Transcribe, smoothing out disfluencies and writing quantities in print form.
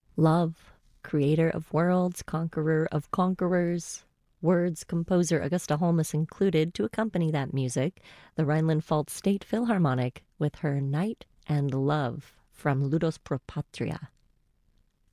Love, creator of worlds, conqueror of conquerors. Words composer Augusta Holmes included to accompany that music, the Rhineland-Pfalz State Philharmonic with her Night and Love from Ludus Pro Patria.